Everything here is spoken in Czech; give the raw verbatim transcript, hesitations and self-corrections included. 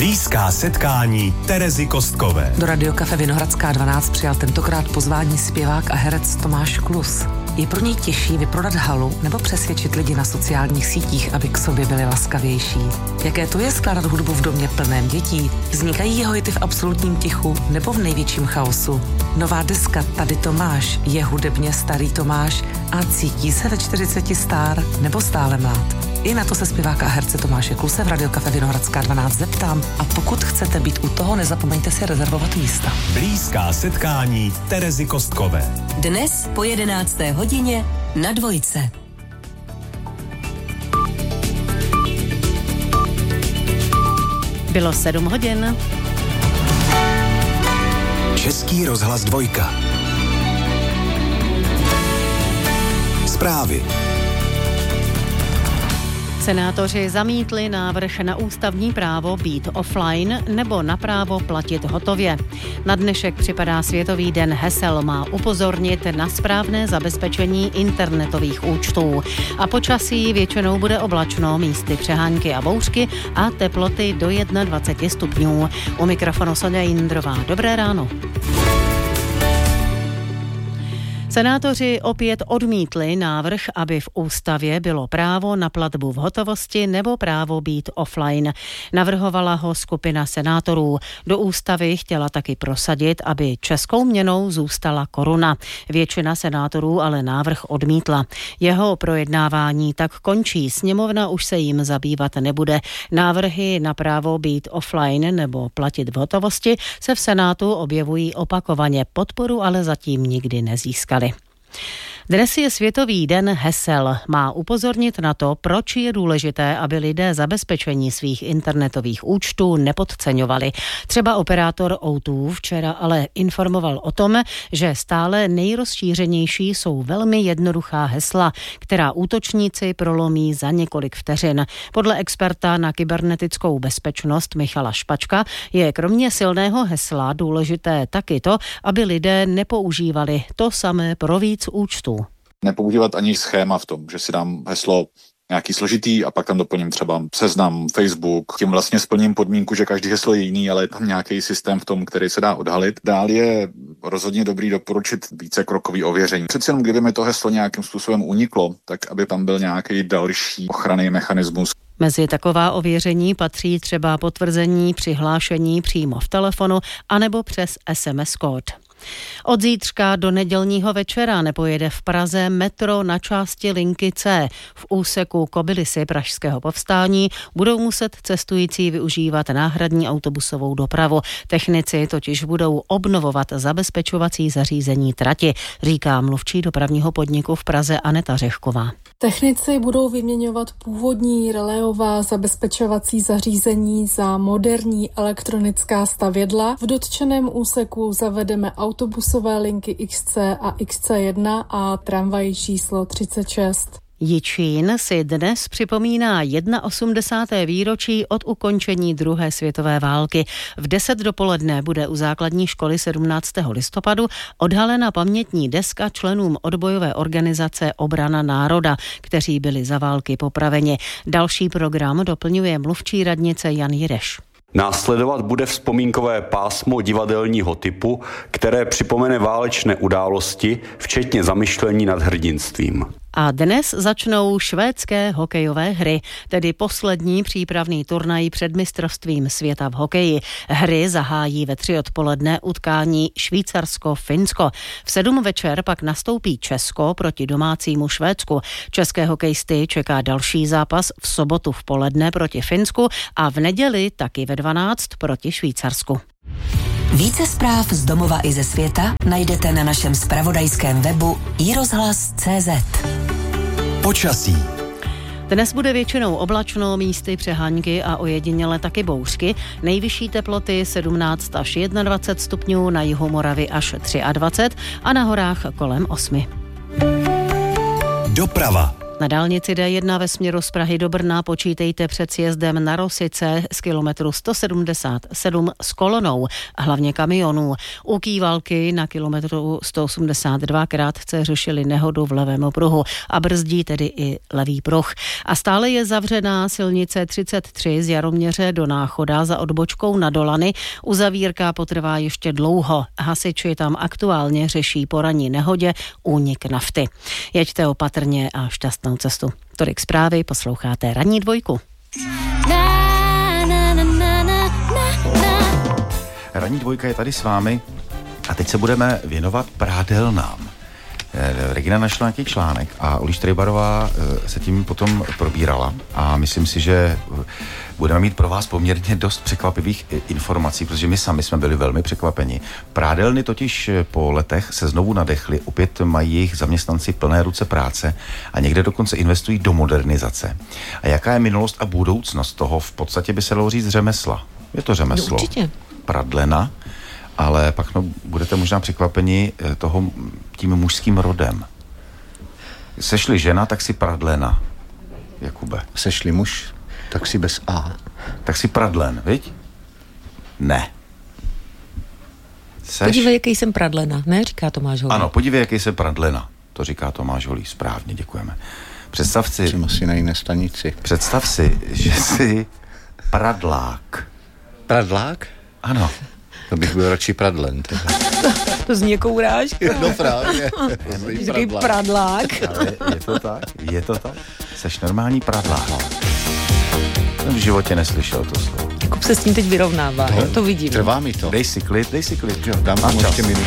Blízká setkání Terezy Kostkové. Do Radiokafe Vinohradská dvanáct přijal tentokrát pozvání zpěvák a herec Tomáš Klus. Je pro něj těžší vyprodat halu nebo přesvědčit lidi na sociálních sítích, aby k sobě byli laskavější? Jaké to je skládat hudbu v domě plném dětí? Vznikají jeho hity v absolutním tichu nebo v největším chaosu? Nová deska Tady Tomáš je hudebně starý Tomáš a cítí se ve čtyřiceti star nebo stále mlád? I na to se zpěváka a herce Tomáše Kluse v Radiokafe Vinohradská dvanáct zeptám. A pokud chcete být u toho, nezapomeňte si rezervovat místa. Blízká setkání Terezy Kostkové. Dnes po jedenácté hodině na Dvojce. Bylo sedm hodin. Český rozhlas Dvojka. Zprávy. Senátoři zamítli návrh na ústavní právo být offline nebo na právo platit hotově. Na dnešek připadá Světový den hesel, má upozornit na správné zabezpečení internetových účtů. A počasí většinou bude oblačno, místy přehánky a bouřky a teploty do dvacet jedna stupňů. U mikrofonu Sonja Jindrová. Dobré ráno. Senátoři opět odmítli návrh, aby v ústavě bylo právo na platbu v hotovosti nebo právo být offline. Navrhovala ho skupina senátorů. Do ústavy chtěla taky prosadit, aby českou měnou zůstala koruna. Většina senátorů ale návrh odmítla. Jeho projednávání tak končí. Sněmovna už se jim zabývat nebude. Návrhy na právo být offline nebo platit v hotovosti se v Senátu objevují opakovaně. Podporu ale zatím nikdy nezískali. Dnes je Světový den hesel. Má upozornit na to, proč je důležité, aby lidé zabezpečení svých internetových účtů nepodceňovali. Třeba operátor O dva včera ale informoval o tom, že stále nejrozšířenější jsou velmi jednoduchá hesla, která útočníci prolomí za několik vteřin. Podle experta na kybernetickou bezpečnost Michala Špačka je kromě silného hesla důležité taky to, aby lidé nepoužívali to samé pro víc účtů. Nepoužívat ani schéma v tom, že si dám heslo nějaký složitý a pak tam doplním třeba seznam, Facebook. Tím vlastně splním podmínku, že každý heslo je jiný, ale je tam nějaký systém v tom, který se dá odhalit. Dál je rozhodně dobrý doporučit více krokový ověření. Přeci jenom, kdyby mi to heslo nějakým způsobem uniklo, tak aby tam byl nějaký další ochranný mechanismus. Mezi taková ověření patří třeba potvrzení přihlášení přímo v telefonu anebo přes es em es kód. Od zítřka do nedělního večera nepojede v Praze metro na části linky C. V úseku Kobylisy Pražského povstání budou muset cestující využívat náhradní autobusovou dopravu. Technici totiž budou obnovovat zabezpečovací zařízení trati, říká mluvčí dopravního podniku v Praze Aneta Řehková. Technici budou vyměňovat původní reléová zabezpečovací zařízení za moderní elektronická stavědla. V dotčeném úseku zavedeme autobusové linky iks cé a iks cé jedna a tramvaj číslo třicet šest. Jičín si dnes připomíná osmdesáté první výročí od ukončení druhé světové války. V deset dopoledne bude u základní školy sedmnáctého listopadu odhalena pamětní deska členům odbojové organizace Obrana národa, kteří byli za války popraveni. Další program doplňuje mluvčí radnice Jan Jireš. Následovat bude vzpomínkové pásmo divadelního typu, které připomene válečné události, včetně zamyšlení nad hrdinstvím. A dnes začnou švédské hokejové hry, tedy poslední přípravný turnaj před mistrovstvím světa v hokeji. Hry zahájí ve tři odpoledne utkání Švýcarsko-Finsko. V sedm večer pak nastoupí Česko proti domácímu Švédsku. České hokejisty čeká další zápas v sobotu v poledne proti Finsku a v neděli taky ve dvanáct proti Švýcarsku. Více zpráv z domova i ze světa najdete na našem zpravodajském webu i rozhlas tečka cé zet. Počasí. Dnes bude většinou oblačno, místy přehánky a ojediněle taky bouřky. Nejvyšší teploty sedmnáct až dvacet jedna stupňů, na jihu Moravy až dvacet tři a na horách kolem osmi. Doprava. Na dálnici D jedna ve směru z Prahy do Brna počítejte před sjezdem na Rosice z kilometru sto sedmdesát sedm s kolonou, hlavně kamionů. U Kývalky na kilometru sto osmdesát dva krátce řešili nehodu v levém pruhu a brzdí tedy i levý pruh. A stále je zavřená silnice třicet tři z Jaroměře do Náchoda za odbočkou na Dolany. Uzavírka potrvá ještě dlouho. Hasiči tam aktuálně řeší po ranní nehodě únik nafty. Jeďte opatrně a šťastnou cestu. Tolik zprávy, posloucháte Ranní dvojku. Na, na, na, na, na, na. Ranní dvojka je tady s vámi a teď se budeme věnovat prádelnám. Regina našla nějaký článek a Uli Štrejbarová se tím potom probírala a myslím si, že budeme mít pro vás poměrně dost překvapivých informací, protože my sami jsme byli velmi překvapeni. Prádelny totiž po letech se znovu nadechly, opět mají jejich zaměstnanci plné ruce práce a někde dokonce investují do modernizace. A jaká je minulost a budoucnost toho? V podstatě by se dalo říct řemesla. Je to řemeslo. No, určitě. Pradlena. Ale pak no, budete možná překvapeni toho tím mužským rodem. Sešli žena, tak si pradlena. Jakube. Sešli muž, tak si bez A. Tak si pradlen, viď? Ne. Seš... Podívej, jaký jsem pradlena, ne? Říká Tomáš Holý. Ano, podívej, jaký jsem pradlena. To říká Tomáš Holý, správně, děkujeme. Představ si... Jsem asi na jiné stanici. Představ si, že jsi pradlák. Pradlák? Ano. To bych byl radši pradlen. Teda. To zní jako urážka. No právě. Takový pradlák. Ale je to tak? Je to tak? Seš normální pradlák. Jsem v životě neslyšel to slovo. Jakub se s tím teď vyrovnává, to, to vidím. Trvá mi to. Dej si klid, dej si klid. Jo, dám vám ještě minut.